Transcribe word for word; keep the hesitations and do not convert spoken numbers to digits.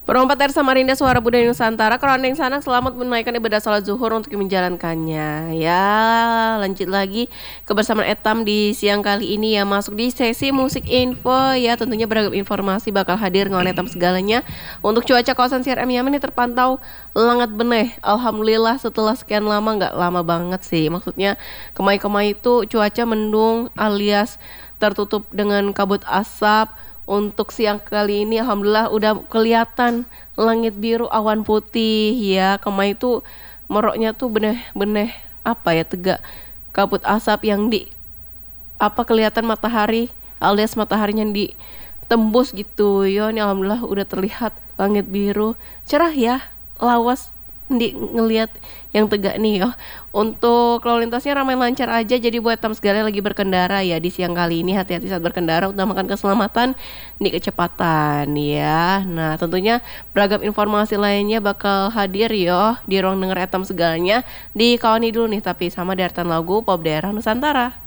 Perompat dari Samarinda Suara Budaya Nusantara Kerondeng Sanak selamat menunaikan ibadah sholat zuhur untuk menjalankannya. Ya, lanjut lagi kebersamaan Etam di siang kali ini ya, masuk di sesi musik info ya. Tentunya beragam informasi bakal hadir ngawan Etam segalanya. Untuk cuaca kawasan Siar M Yaman ini terpantau langat beneh. Alhamdulillah setelah sekian lama, nggak lama banget sih. Maksudnya kemai-kemai itu cuaca mendung alias tertutup dengan kabut asap. Untuk siang kali ini alhamdulillah udah kelihatan langit biru awan putih ya. Kemai itu meroknya tuh bener-bener apa ya, tegak kabut asap yang di apa kelihatan matahari alias mataharinya ditembus gitu ya. Ini alhamdulillah udah terlihat langit biru cerah ya, lawas di ngelihat yang tegak nih ya. Untuk lalu lintasnya ramai lancar aja, jadi buat tam segala lagi berkendara ya di siang kali ini hati-hati saat berkendara, utamakan keselamatan di kecepatan ya. Nah tentunya beragam informasi lainnya bakal hadir ya di ruang denger etam segalanya di kawan ini dulu nih, tapi sama deretan lagu pop daerah Nusantara.